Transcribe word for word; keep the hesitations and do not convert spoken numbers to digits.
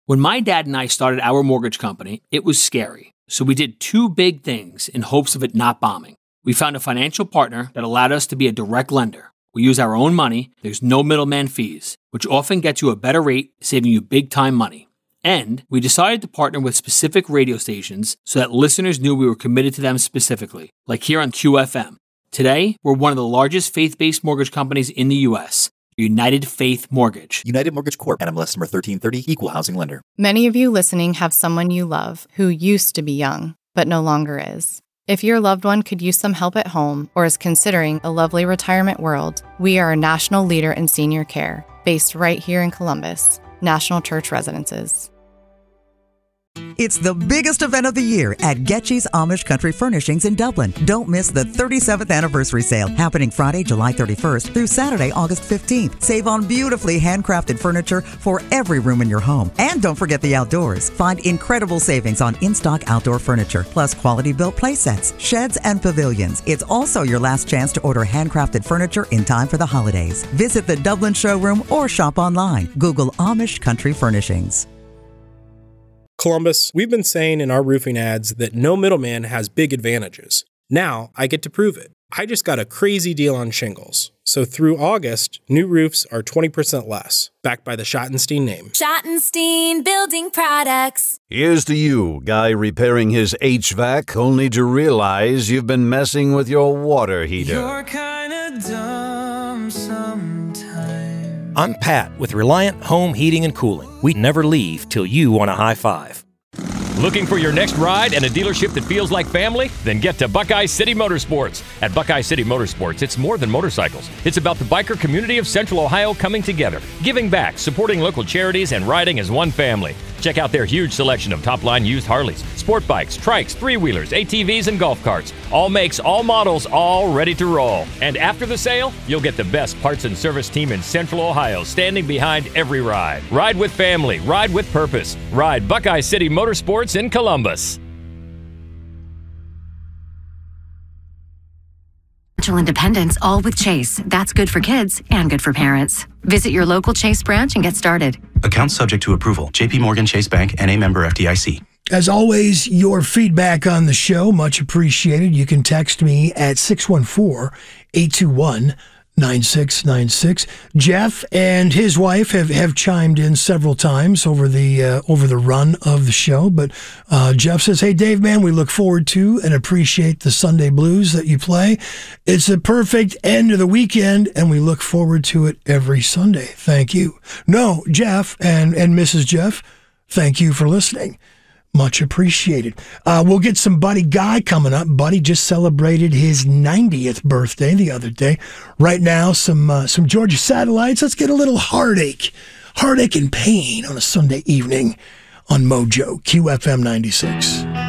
When my dad and I started our mortgage company, it was scary. So we did two big things in hopes of it not bombing. We found a financial partner that allowed us to be a direct lender. We use our own money, there's no middleman fees, which often gets you a better rate, saving you big time money. And we decided to partner with specific radio stations so that listeners knew we were committed to them specifically, like here on Q F M. Today, we're one of the largest faith-based mortgage companies in the U S, United Faith Mortgage. United Mortgage Corp. N M L S number thirteen thirty, Equal Housing Lender. Many of you listening have someone you love who used to be young, but no longer is. If your loved one could use some help at home or is considering a lovely retirement world, we are a national leader in senior care, based right here in Columbus, National Church Residences. It's the biggest event of the year at Getchy's Amish Country Furnishings in Dublin. Don't miss the thirty-seventh anniversary sale happening Friday, July thirty-first through Saturday, August fifteenth. Save on beautifully handcrafted furniture for every room in your home. And don't forget the outdoors. Find incredible savings on in-stock outdoor furniture, plus quality-built play sets, sheds, and pavilions. It's also your last chance to order handcrafted furniture in time for the holidays. Visit the Dublin showroom or shop online. Google Amish Country Furnishings. Columbus, we've been saying in our roofing ads that no middleman has big advantages. Now I get to prove it. I just got a crazy deal on shingles. So through August, new roofs are twenty percent less, backed by the Schottenstein name. Schottenstein Building Products. Here's to you, guy repairing his H V A C only to realize you've been messing with your water heater. You're kinda dumb sometimes. I'm Pat with Reliant Home Heating and Cooling. We never leave till you want a high five. Looking for your next ride and a dealership that feels like family? Then get to Buckeye City Motorsports. At Buckeye City Motorsports, it's more than motorcycles. It's about the biker community of Central Ohio coming together, giving back, supporting local charities, and riding as one family. Check out their huge selection of top-line used Harleys, sport bikes, trikes, three-wheelers, A T Vs, and golf carts. All makes, all models, all ready to roll. And after the sale, you'll get the best parts and service team in Central Ohio standing behind every ride. Ride with family. Ride with purpose. Ride Buckeye City Motorsports in Columbus. Financial independence, all with Chase. That's good for kids and good for parents. Visit your local Chase branch and get started. Account subject to approval. J P Morgan Chase Bank, N A member F D I C. As always, your feedback on the show, much appreciated. You can text me at six one four, eight two one, nine six nine six. Jeff and his wife have, have chimed in several times over the uh, over the run of the show. But uh, Jeff says, hey, Dave, man, we look forward to and appreciate the Sunday blues that you play. It's a perfect end of the weekend, and we look forward to it every Sunday. Thank you. No, Jeff and, and Missus Jeff, thank you for listening. Much appreciated. Uh, we'll get some Buddy Guy coming up. Buddy just celebrated his ninetieth birthday the other day. Right now, some uh, some Georgia Satellites. Let's get a little heartache. Heartache and pain on a Sunday evening on Mojo, Q F M ninety-six.